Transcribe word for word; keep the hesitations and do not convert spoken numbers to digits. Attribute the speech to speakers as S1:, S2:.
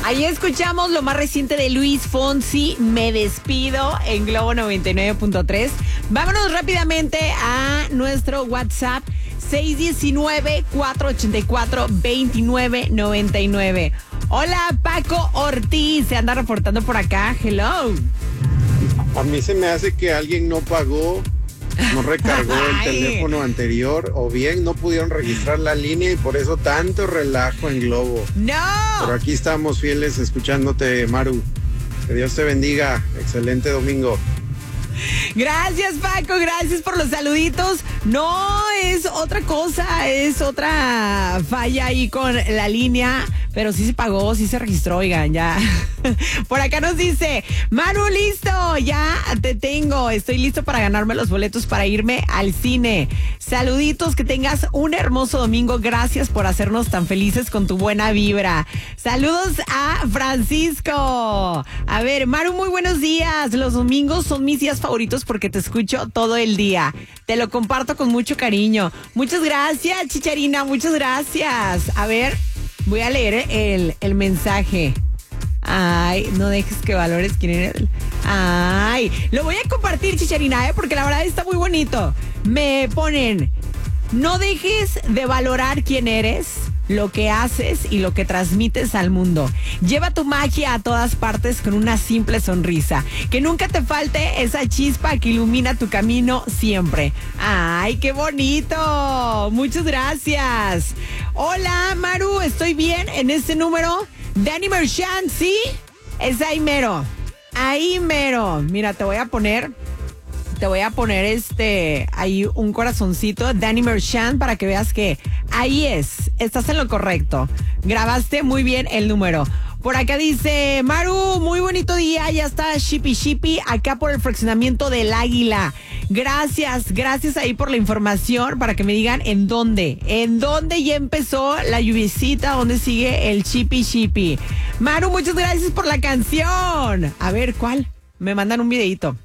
S1: Ahí escuchamos lo más reciente de Luis Fonsi, Me Despido, en Globo noventa y nueve punto tres. Vámonos rápidamente a nuestro WhatsApp seis uno nueve, cuatro ocho cuatro, dos nueve nueve nueve. Hola, Paco Ortiz, se anda reportando por acá. Hello.
S2: A mí se me hace que alguien no pagó, no recargó el
S1: Ay.
S2: teléfono anterior, o bien no pudieron registrar la línea y por eso tanto relajo en Globo.
S1: ¡No!
S2: Pero aquí estamos fieles escuchándote, Maru. Que Dios te bendiga. Excelente domingo.
S1: Gracias, Paco, gracias por los saluditos. No, es otra cosa, es otra falla ahí con la línea, pero sí se pagó, sí se registró, oigan, ya. Por acá nos dice, Manu, listo, ya te tengo, estoy listo para ganarme los boletos para irme al cine. Saluditos, que tengas un hermoso domingo, gracias por hacernos tan felices con tu buena vibra. Saludos a Francisco. A ver, Maru, muy buenos días. Los domingos son mis días favoritos porque te escucho todo el día. Te lo comparto con mucho cariño. Muchas gracias, Chicharina, muchas gracias. A ver, voy a leer el, el mensaje. Ay, no dejes que valores quién eres. Ay, lo voy a compartir, Chicharina, ¿eh? Porque la verdad está muy bonito. Me ponen, no dejes de valorar quién eres, lo que haces y lo que transmites al mundo. Lleva tu magia a todas partes con una simple sonrisa. Que nunca te falte esa chispa que ilumina tu camino siempre. ¡Ay, qué bonito! Muchas gracias. Hola, Maru, ¿estoy bien en este número? Danny Merchant, ¿sí? Es ahí mero. Ahí mero. Mira, te voy a poner... Te voy a poner este ahí un corazoncito, Danny Merchant, para que veas que ahí es, estás en lo correcto. Grabaste muy bien el número. Por acá dice, Maru, muy bonito día, ya está Shippy Shippy acá por el fraccionamiento del Águila. Gracias, gracias ahí por la información para que me digan en dónde, en dónde ya empezó la lluviecita, dónde sigue el Shippy Shippy. Maru, muchas gracias por la canción. A ver, ¿cuál? Me mandan un videito.